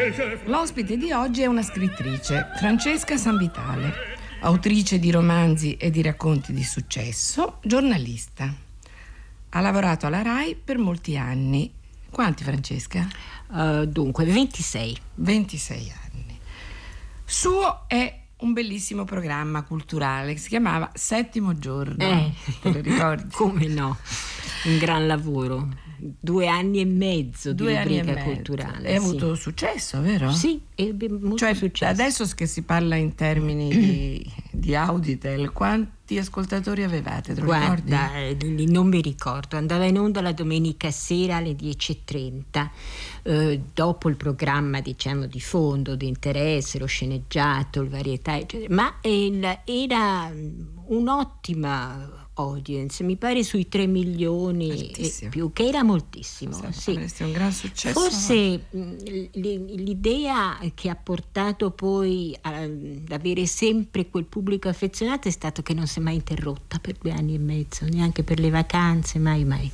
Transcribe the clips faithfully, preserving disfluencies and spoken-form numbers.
L'ospite di oggi è una scrittrice, Francesca Sanvitale, autrice di romanzi e di racconti di successo, giornalista. Ha lavorato alla RAI per molti anni. Quanti, Francesca? Uh, dunque, ventisei. ventisei anni. Suo è un bellissimo programma culturale che si chiamava Settimo Giorno. Eh, te lo ricordi? Come no? Un gran lavoro. Due anni e mezzo Due di anni rubrica e mezzo. culturale. E ha sì. avuto successo, vero? Sì, ebbe molto cioè, successo. adesso che si parla in termini di, di Auditel, quanti ascoltatori avevate? Te lo Guarda, ricordi? eh, non mi ricordo. Andava in onda la domenica sera alle dieci e trenta, eh, dopo il programma, diciamo, di fondo, di interesse, lo sceneggiato, il varietà, eccetera. Ma il, era un'ottima audience, mi pare sui tre milioni e più, che era moltissimo. Sì. Sì. Un gran successo. Forse mh, l'idea che ha portato poi ad avere sempre quel pubblico affezionato è stato che non si è mai interrotta per due anni e mezzo, neanche per le vacanze, mai mai.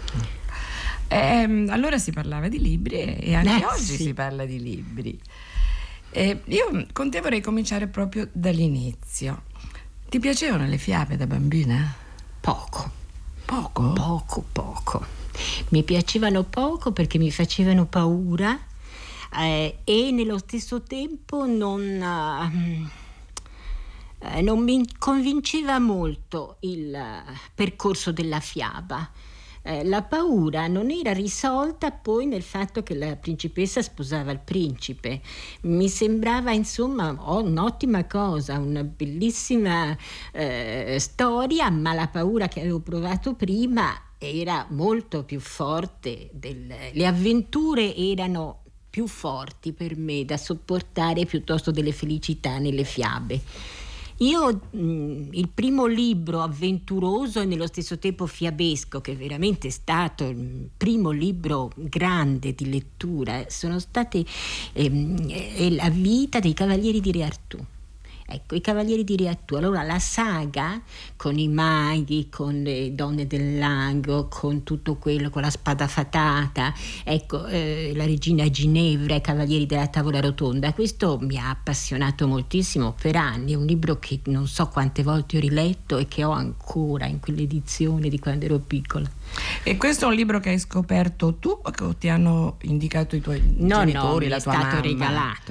Eh, allora si parlava di libri e anche eh, oggi sì. si parla di libri. Eh, io con te vorrei cominciare proprio dall'inizio. Ti piacevano le fiabe da bambina? Poco. Poco? Poco, poco. Mi piacevano poco perché mi facevano paura eh, e nello stesso tempo non, eh, non mi convinceva molto il uh, percorso della fiaba. Eh, la paura non era risolta poi nel fatto che la principessa sposava il principe. Mi sembrava insomma oh, un'ottima cosa, una bellissima eh, storia, ma la paura che avevo provato prima era molto più forte del, le avventure erano più forti per me da sopportare piuttosto delle felicità nelle fiabe. Io mh, il primo libro avventuroso e nello stesso tempo fiabesco, che veramente è stato il primo libro grande di lettura, sono stati ehm, è La vita dei Cavalieri di Re Artù. Ecco, i Cavalieri di Re Artù. Allora la saga con i maghi, con le donne del lago, con tutto quello, con la spada fatata, ecco, eh, la regina Ginevra, i Cavalieri della Tavola Rotonda, questo mi ha appassionato moltissimo per anni. È un libro che non so quante volte ho riletto e che ho ancora in quell'edizione di quando ero piccola. E questo è un libro che hai scoperto tu o che ti hanno indicato i tuoi no, genitori, no, la tua mamma? No, no, mi è stato regalato.